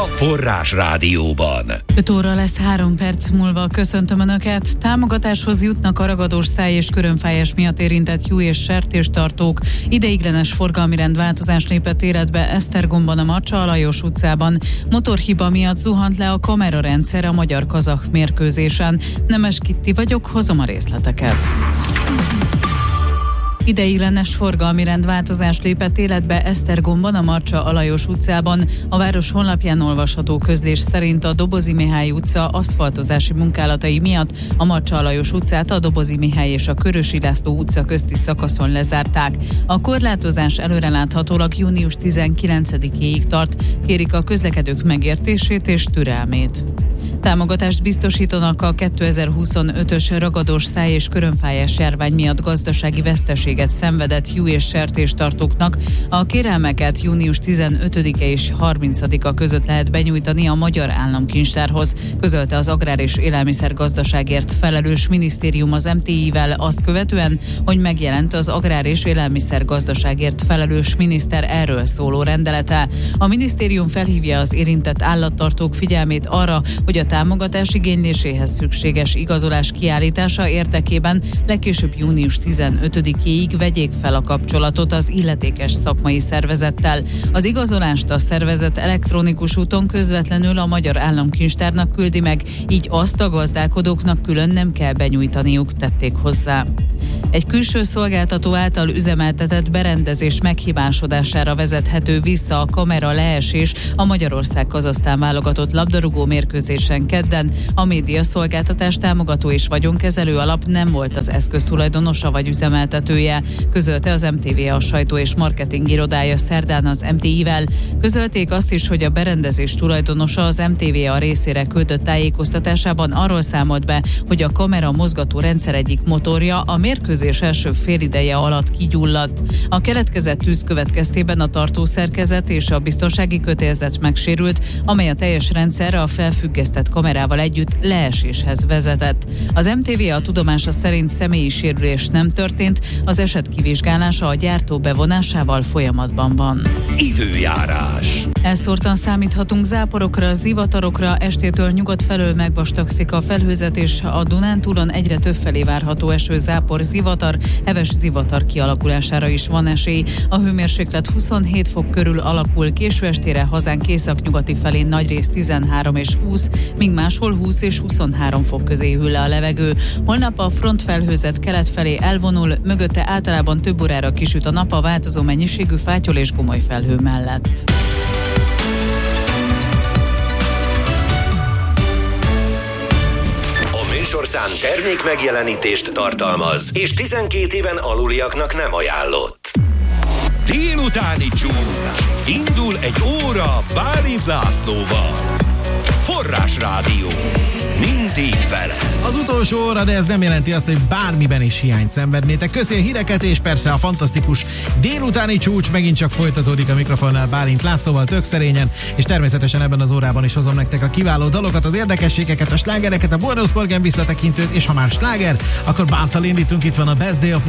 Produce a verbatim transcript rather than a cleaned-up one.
Forrás Rádióban. öt óra lesz három perc múlva. Köszöntöm Önöket. Támogatáshoz jutnak a ragadós száj és körömfájás miatt érintett juh és sertéstartók. Ideiglenes forgalmi rendváltozás lépett életbe Esztergomban, a Marcsa-Alajos utcában. Motorhiba miatt zuhant le a kamerarendszer a magyar-kazah mérkőzésen. Nemes Kitti vagyok, hozom a részleteket. Ideiglenes forgalmi rendváltozás lépett életbe Esztergomban, a Marcsa-Alajos utcában. A város honlapján olvasható közlés szerint a Dobozi Mihály utca aszfaltozási munkálatai miatt a Marcsa-Alajos utcát a Dobozi Mihály és a Körösi László utca közti szakaszon lezárták. A korlátozás előreláthatólag június tizenkilencedikéig tart. Kérik a közlekedők megértését és türelmét. Támogatást biztosítanak a kétezer-huszonötös ragadós száj és körömfájás járvány miatt gazdasági veszteséget szenvedett juh és sertéstartóknak. A kérelmeket június tizenötödike és harmincadika között lehet benyújtani a Magyar Államkincstárhoz, közölte az Agrár és Élelmiszergazdaságért felelős minisztérium az em té i-vel azt követően, hogy megjelent az Agrár és Élelmiszergazdaságért felelős miniszter erről szóló rendelete. A minisztérium felhívja az érintett állattartók figyelmét arra, hogy a támogatás igényléséhez szükséges igazolás kiállítása érdekében legkésőbb június tizenötödikéig vegyék fel a kapcsolatot az illetékes szakmai szervezettel. Az igazolást a szervezet elektronikus úton közvetlenül a Magyar Államkincstárnak küldi meg, így azt a gazdálkodóknak külön nem kell benyújtaniuk, tették hozzá. Egy külső szolgáltató által üzemeltetett berendezés meghibásodására vezethető vissza a kamera leesés a Magyarország-Kazahsztán válogatott labdarúgó mérkőzésen kedden. A médiaszolgáltatás támogató és vagyonkezelő alap nem volt az eszköz tulajdonosa vagy üzemeltetője, közölte az em té vé a sajtó és marketing irodája szerdán az em té i-vel. Közölték azt is, hogy a berendezés tulajdonosa az em té vé a részére küldött tájékoztatásában arról számolt be, hogy a kamera mozgató rendszer egyik motorja a mérkőzés első félideje alatt kigyulladt. A keletkezett tűz következtében a tartószerkezet és a biztonsági kötélzet megsérült, amely a teljes rendszerre a felfüggesztett kamerával együtt leeséshez vezetett. Az em té vé a tudomása szerint személyi sérülés nem történt, az eset kivizsgálása a gyártó bevonásával folyamatban van. Időjárás. Elszórtan számíthatunk záporokra, zivatarokra, estétől nyugat felől megvastagszik a felhőzet, és a Dunántúlon egyre többfelé várható eső, zápor, zivatar, heves zivatar kialakulására is van esély. A hőmérséklet huszonhét fok körül alakul, késő estére hazánk északnyugati felén nagyrészt tizenhárom és húsz, míg máshol húsz és huszonhárom fok közé hűl le a levegő. Holnap a frontfelhőzet kelet felé elvonul, mögötte általában több órára kisüt a nap a változó mennyiségű fátyol és gomoly felhő mellett. Műsorszám termék megjelenítést tartalmaz, és tizenkét éven aluliaknak nem ajánlott. Délutáni csúcs. Indul egy óra Bálint Lászlóval. Forrás Rádió. Mindig vele. Az utolsó óra, de ez nem jelenti azt, hogy bármiben is hiányt szenvednétek. Köszi a híreket, és persze a fantasztikus délutáni csúcs megint csak folytatódik a mikrofonnál Bálint Lászlóval, tök szerényen, és természetesen ebben az órában is hozom nektek a kiváló dalokat, az érdekességeket, a slágereket, a Bonusborgen visszatekintőt, és ha már sláger, akkor bántal indítunk, itt van a Best Day of